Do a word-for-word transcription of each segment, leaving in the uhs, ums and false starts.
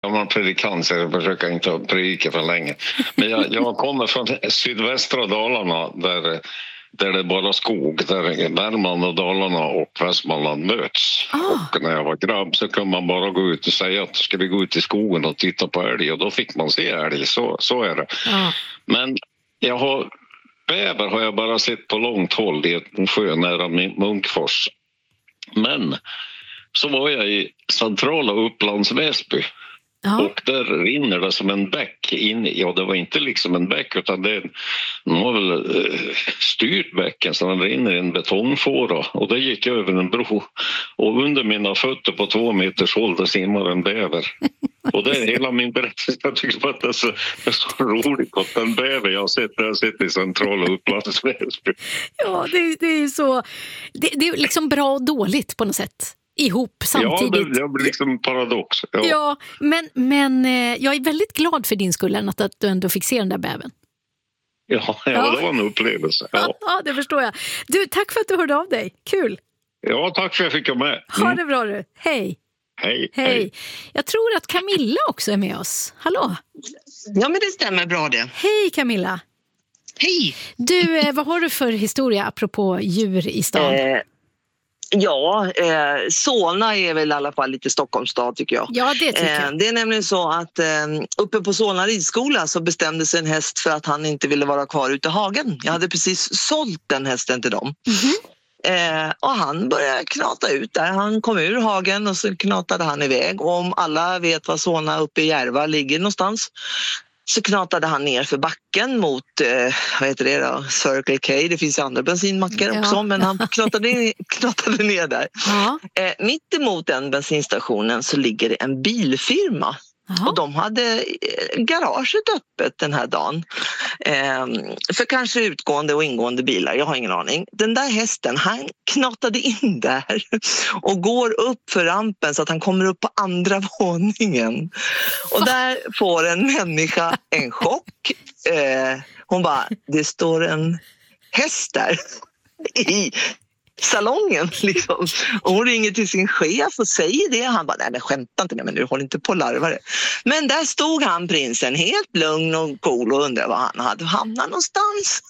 Om man predikant så jag försöker inte predika för länge. Men jag, jag kommer från sydvästra Dalarna där, där det är bara skog. Där Värmland och Dalarna och Västmanland möts. Ah. Och när jag var grabb så kunde man bara gå ut och säga att ska vi gå ut i skogen och titta på älg. Och då fick man se älg, så, så är det. Ah. Men jag har, bäver har jag bara sett på långt håll i en sjö nära Munkfors. Men så var jag i centrala Upplands Väsby. Ja. Och där rinner det som en bäck in. Ja, det var inte liksom en bäck utan det var väl eh, styrt bäcken så den rinner i en betongfåra. Och det gick jag över en bro. Och under mina fötter på två meters håll där simmar en bäver. Och det är hela min berättelse. Jag tycker att det är så, det är så roligt att den bäver jag har sett, jag har sett i centrala Upplands Väsby. Ja, det, det är ju så. Det, det är liksom bra och dåligt på något sätt. Ihop samtidigt. Ja, det, det blir liksom en paradox. Ja, ja men, men jag är väldigt glad för din skull att, att du ändå fick se den där bäven. Ja, ja, ja. Det var en upplevelse. Ja. Ja, det förstår jag. Du, tack för att du hörde av dig. Kul. Ja, tack för att jag fick komma med. Mm. Ha det bra du. Hej. Hej. Hej. Hej. Jag tror att Camilla också är med oss. Hallå. Ja, men det stämmer bra det. Hej Camilla. Hej. Du, vad har du för historia apropå djur i stan? Eh. Ja, eh, Solna är väl i alla fall lite Stockholmsstad tycker jag. Ja, det tycker jag. Eh, det är nämligen så att eh, uppe på Solna ridskola så bestämde sig en häst för att han inte ville vara kvar ute i hagen. Jag hade precis sålt den hästen till dem. Mm-hmm. Eh, och han började knata ut där. Han kom ur hagen och så knatade han iväg. Och om alla vet var Solna uppe i Järva ligger någonstans så knatade han ner för backen mot, eh, vad heter det då, Circle K. Det finns ju andra bensinmackar ja. också, men han knatade, knatade ner där. Ja. Eh, mitt emot den bensinstationen så ligger det en bilfirma. Aha. Och de hade garaget öppet den här dagen eh, för kanske utgående och ingående bilar, jag har ingen aning. Den där hästen, han knatade in där och går upp för rampen så att han kommer upp på andra våningen. Och där får en människa en chock. Eh, hon bara, det står en häst där i salongen liksom. Och hon ringer till sin chef och säger det. Han bara, nej men skämta inte med mig, du håller inte på larvare. Men där stod han, prinsen, helt lugn och cool och undrade var han hade hamnat någonstans.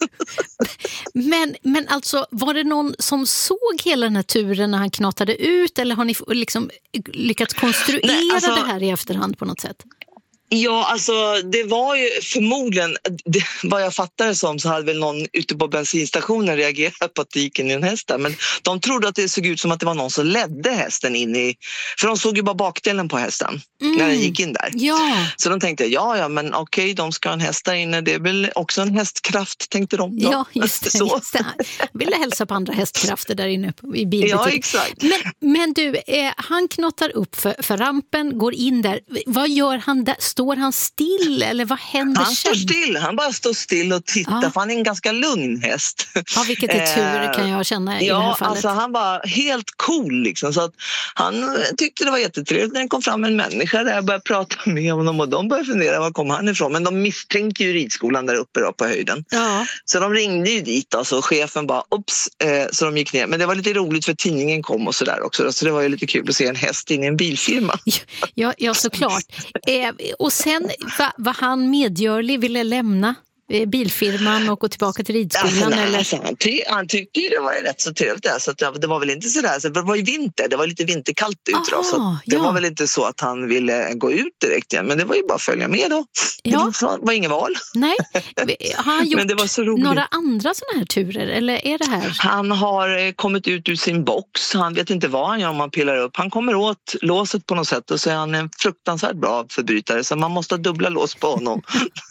men, men alltså, var det någon som såg hela den här turen när han knatade ut eller har ni liksom lyckats konstruera nej, alltså, det här i efterhand på något sätt? Ja, alltså det var ju förmodligen, det, vad jag fattade som så hade väl någon ute på bensinstationen reagerat på att det gick in i en häst där. Men de trodde att det såg ut som att det var någon som ledde hästen in i, för de såg ju bara bakdelen på hästen mm. när den gick in där. Ja. Så de tänkte, ja ja men okej, de ska ha en häst där inne, det är väl också en hästkraft, tänkte de. Då. Ja, just det. Så. Just det. Ville hälsa på andra hästkrafter där inne i bilbutik. Ja, exakt. Men, men du, eh, han knattar upp för, för rampen, går in där. Vad gör han där? Står han still eller vad händer han sen? Han står still, han bara står still och tittar ja. för han är en ganska lugn häst. Ja, vilket är tur kan jag känna i ja, det här fallet. Alltså han var helt cool liksom, så att han tyckte det var jättetrevligt när det kom fram en människa där jag började prata med honom och de började fundera var kom han ifrån, men de misstänkte ju ridskolan där uppe då på höjden. Ja. Så de ringde ju dit och så chefen bara ups, eh, så de gick ner. Men det var lite roligt för tidningen kom och sådär också då, så det var ju lite kul att se en häst in i en bilfirma. Ja, ja såklart. Eh, och sen var, var han medgörlig, ville lämna bilfirman och gå tillbaka till ridskolan? Alltså, nej, eller? Alltså, han, ty- han tyckte ju det var rätt så trevligt där, så att det var väl inte sådär, så det var ju vinter, det var lite vinterkallt ut då, Aha, så det ja. var väl inte så att han ville gå ut direkt igen, men det var ju bara att följa med då. Ja. Det var inget val. Nej, har han gjort men det var så roligt. Några andra sådana här turer, eller är det här? Han har kommit ut ur sin box, han vet inte vad han gör om man pillar upp. Han kommer åt låset på något sätt och så är han en fruktansvärt bra förbrytare, så man måste ha dubbla lås på honom.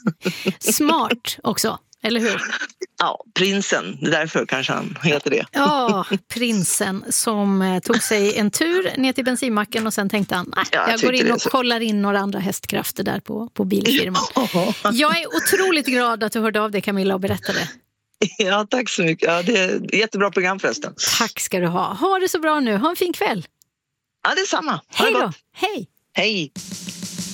Smart också. Eller hur? Ja, prinsen. Därför kanske han heter det. Ja, prinsen som tog sig en tur ner till bensinmacken och sen tänkte han, nej, ja, jag, jag går in och kollar in några andra hästkrafter där på, på bilfirman. Ja. Jag är otroligt glad att du hörde av dig, Camilla, och berättade. Ja, tack så mycket. Ja, det är ett jättebra program förresten. Tack ska du ha. Ha det så bra nu. Ha en fin kväll. Ja, det är samma. Hej då. Hej. Hej.